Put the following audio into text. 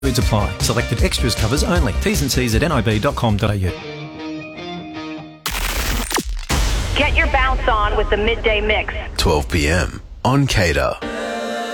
Foods apply. Selected extras covers only. T's and C's at nib.com.au. Get your bounce on with the Midday Mix. 12 p.m. on Cater.